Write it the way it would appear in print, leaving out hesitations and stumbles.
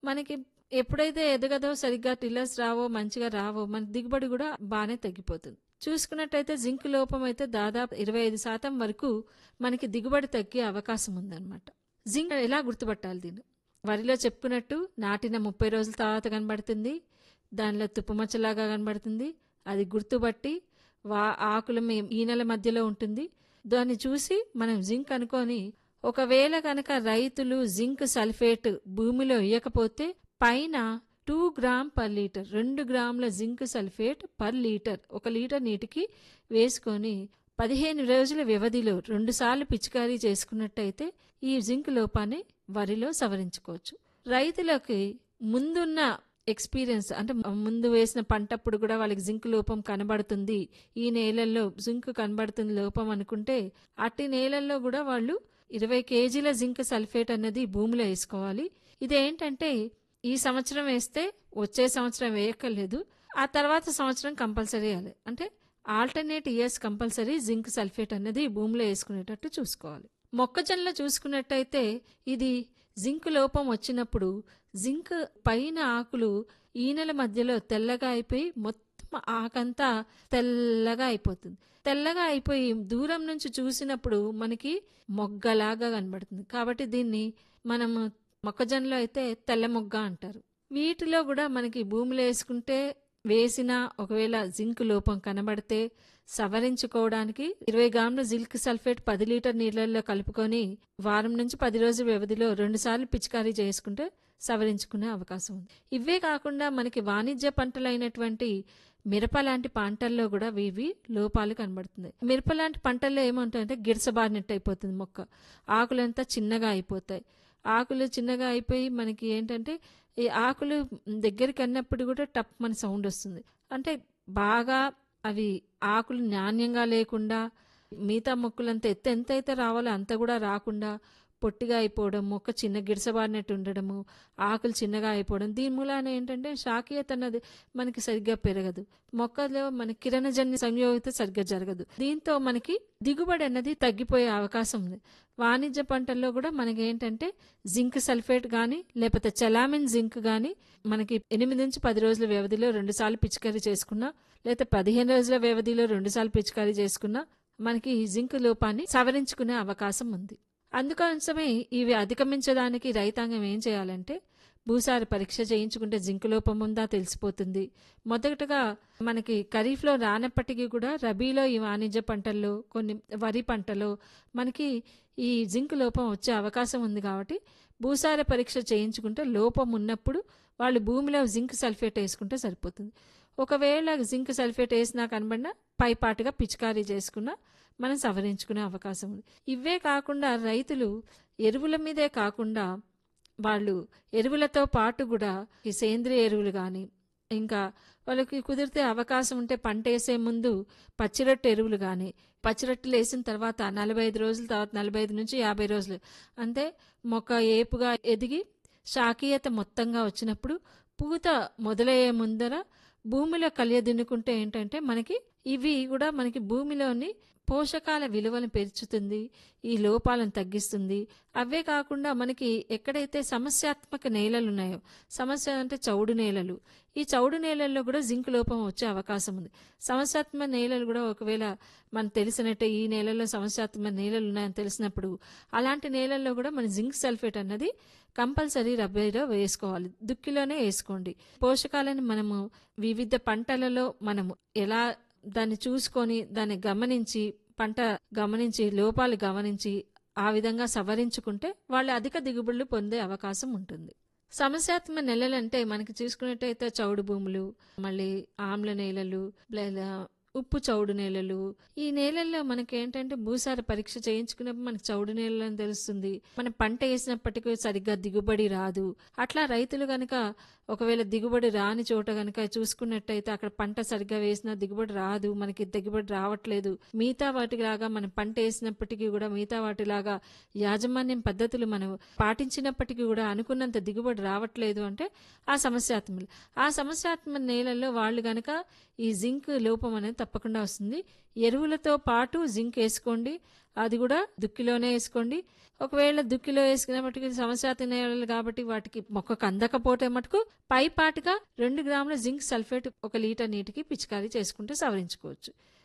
మనకి ఎప్పుడైతే ఎదగదో సరిగ్గా టిల్లర్స్ రావో, మంచిగా రావో మన దిగుబడి గూడా బానే తగ్గిపోతుంది. చూసుకున్నట్టయితే జింక్ లోపం అయితే దాదాపు 25% వరకు మనకి దిగుబడి తగ్గే అవకాశం ఉందన్నమాట. జింక్ ఎలా గుర్తుపట్టాలి దీన్ని? వరిలో చెప్పుకున్నట్టు నాటిన 30 రోజుల తర్వాత కనబడుతుంది. దానిలో తుప్పుమచ్చలాగా కనబడుతుంది. అది గుర్తుపట్టి వా ఆకుల ఈనెల మధ్యలో ఉంటుంది. దాన్ని చూసి మనం జింక్ అనుకోని ఒకవేళ కనుక రైతులు జింక్ సల్ఫేట్ భూమిలో ఇయ్యకపోతే పైన 2 గ్రామ్ పర్ లీటర్ 2 గ్రాముల zinc sulphate per litre 1 litre నీటికి వేసుకొని 15 రోజుల వ్యవధిలో 2 సార్లు పిచికారీ చేసుకున్నట్టయితే ఈ జింక్ లోపాన్ని వరిలో సవరించుకోవచ్చు. రైతులకి ముందున్న ఎక్స్పీరియన్స్ అంటే ముందు వేసిన పంటప్పుడు కూడా వాళ్ళకి జింక్ లోపం కనబడుతుంది, ఈ నేలల్లో జింక్ కనబడుతుంది లోపం అనుకుంటే అట్టి నేలల్లో కూడా వాళ్ళు 20 కేజీల జింక్ సల్ఫేట్ అన్నది భూమిలో వేసుకోవాలి. ఇదేంటంటే ఈ సంవత్సరం వేస్తే వచ్చే సంవత్సరం వేయక్కర్లేదు, ఆ తర్వాత సంవత్సరం కంపల్సరీ వేయాలి. అంటే alternate years compulsory zinc sulphate అన్నది భూమిలో వేసుకునేటట్టు చూసుకోవాలి. మొక్కజొన్నలో చూసుకున్నట్టయితే ఇది జింక్ లోపం వచ్చినప్పుడు జింక్ పైన ఆకులు ఈనెల మధ్యలో తెల్లగా అయిపోయి మొత్తం ఆకంతా తెల్లగా అయిపోతుంది. తెల్లగా అయిపోయి దూరం నుంచి చూసినప్పుడు మనకి మొగ్గలాగా కనబడుతుంది. కాబట్టి దీన్ని మనము మొక్కజొన్నలో అయితే తెల్ల మొగ్గ అంటారు. వీటిలో కూడా మనకి భూమిలో వేసిన ఒకవేళ జింక్ లోపం కనబడితే సవరించుకోవడానికి 20 గ్రాముల జింక్ సల్ఫేట్ 10 లీటర్ నీళ్లలో కలుపుకొని వారం నుంచి 10 రోజుల వ్యవధిలో 2 సార్లు పిచికారీ చేసుకుంటే సవరించుకునే అవకాశం ఉంది. ఇవే కాకుండా మనకి వాణిజ్య పంటలైనటువంటి మిరప లాంటి పంటల్లో కూడా ఇవి లోపాలు కనబడుతుంది. మిరప లాంటి పంటల్లో ఏమంటాయంటే గిడసబారినట్టు అయిపోతుంది మొక్క, ఆకులంతా చిన్నగా అయిపోతాయి. ఆకులు చిన్నగా అయిపోయి మనకి ఏంటంటే ఈ ఆకులు దగ్గరికి అన్నప్పుడు కూడా టప్ మన సౌండ్ వస్తుంది. అంటే బాగా అవి ఆకులు నాణ్యంగా లేకుండా మిగతా మొక్కలంతా ఎంతైతే రావాలో అంత కూడా రాకుండా పొట్టిగా అయిపోవడం, మొక్క చిన్న గిడసబారినట్టు ఉండడము, ఆకులు చిన్నగా అయిపోవడం, దీని మూలాన ఏంటంటే శాఖీయత అన్నది మనకి సరిగ్గా పెరగదు, మొక్కలో మన కిరణజన్య సంయోగిత సరిగ్గా జరగదు. దీంతో మనకి దిగుబడి అన్నది తగ్గిపోయే అవకాశం ఉంది. వాణిజ్య పంటల్లో కూడా మనకి ఏంటంటే జింక్ సల్ఫేట్ కానీ లేకపోతే చలామిన్ జింక్ కానీ మనకి 8 నుంచి 10 రోజుల వ్యవధిలో 2 సార్లు పిచికారీ చేసుకున్నా, లేకపోతే 15 రోజుల వ్యవధిలో 2 సార్లు పిచికారీ చేసుకున్నా మనకి జింక్ లోపాన్ని సవరించుకునే అవకాశం ఉంది. అందుకోసమే ఇవి అధిగమించడానికి రైతాంగం ఏం చేయాలంటే భూసార పరీక్ష చేయించుకుంటే జింక్ లోపం ఉందా తెలిసిపోతుంది. మొదటగా మనకి ఖరీఫ్లో రానప్పటికీ కూడా రబీలో ఈ వాణిజ్య పంటల్లో కొన్ని వరి పంటలో మనకి ఈ జింక్ లోపం వచ్చే అవకాశం ఉంది. కాబట్టి భూసార పరీక్ష చేయించుకుంటే లోపం ఉన్నప్పుడు వాళ్ళు భూమిలో జింక్ సల్ఫేట్ వేసుకుంటే సరిపోతుంది. ఒకవేళ జింక్ సల్ఫేట్ వేసినా కనబడినా పైపాటుగా పిచికారీ చేసుకున్నా మనం సవరించుకునే అవకాశం ఉంది. ఇవే కాకుండా రైతులు ఎరువుల మీదే కాకుండా వాళ్ళు ఎరువులతో పాటు కూడా ఈ సేంద్రియ ఎరువులు కానీ ఇంకా వాళ్ళకి కుదిరితే అవకాశం ఉంటే పంట వేసే ముందు పచ్చిరొట్టు ఎరువులు కానీ, పచ్చిరొట్టులు వేసిన తర్వాత 45 రోజుల తర్వాత 45 నుంచి 50 రోజులు అంటే మొక్క ఏపుగా ఎదిగి శాఖీయత మొత్తంగా వచ్చినప్పుడు పూత మొదలయ్యే ముందర భూమిలో కలియదున్నుకుంటే ఏంటంటే మనకి ఇవి కూడా మనకి భూమిలోని పోషకాల విలువను పెంచుతుంది, ఈ లోపాలను తగ్గిస్తుంది. అవే కాకుండా మనకి ఎక్కడైతే సమస్యాత్మక నేలలు ఉన్నాయో, సమస్య అంటే చౌడు నేలలు, ఈ చౌడు నేలల్లో కూడా జింక్ లోపం వచ్చే అవకాశం ఉంది. సమస్యాత్మక నేలలు కూడా ఒకవేళ మనకు తెలిసినట్టే ఈ నేలల్లో సమస్యాత్మక నేలలు ఉన్నాయని తెలిసినప్పుడు అలాంటి నేలల్లో కూడా మన జింక్ సల్ఫేట్ అన్నది కంపల్సరీ రబీలో వేసుకోవాలి, దుక్కిలోనే వేసుకోండి. పోషకాలను మనము వివిధ పంటలలో మనము ఎలా దాన్ని చూసుకొని దాన్ని గమనించి పంట గమనించి లోపాలు గమనించి ఆ విధంగా సవరించుకుంటే వాళ్ళు అధిక దిగుబడులు పొందే అవకాశం ఉంటుంది. సమస్యాత్మక నేలలంటే మనకి చూసుకున్నట్టయితే చౌడు భూములు, మళ్ళీ ఆమ్ల నేలలు, ఉప్పు చౌడు నేలలు, ఈ నేలల్లో మనకేంటంటే భూసార పరీక్ష చేయించుకున్నప్పుడు మనకి చౌడు నేలని తెలుస్తుంది. మనం పంట వేసినప్పటికీ సరిగ్గా దిగుబడి రాదు. అట్లా రైతులు గనక ఒకవేళ దిగుబడి రాని చోట గనక చూసుకున్నట్టయితే అక్కడ పంట సరిగ్గా వేసినా దిగుబడి రాదు, మనకి దిగుబడి రావట్లేదు, మిగతా వాటిలాగా మనం పంట వేసినప్పటికీ కూడా మిగతా వాటిలాగా యాజమాన్యం పద్ధతులు మనం పాటించినప్పటికీ కూడా అనుకున్నంత దిగుబడి రావట్లేదు అంటే ఆ సమస్యాత్మక నేలల్లో వాళ్ళు గనక ఈ జింక్ లోపం అనేది తప్పకుండా వస్తుంది. ఎరువులతో పాటు జింక్ వేసుకోండి. అది కూడా దుక్కిలోనే వేసుకోండి. ఒకవేళ దుక్కిలో వేసుకునే మటుకు సమస్యాత నేలలు కాబట్టి వాటికి మొక్కకు అందకపోతే మటుకు పైపాటుగా 2 గ్రాముల జింక్ సల్ఫేట్ 1 లీటర్ నీటికి పిచికారీ చేసుకుంటూ సవరించుకోవచ్చు.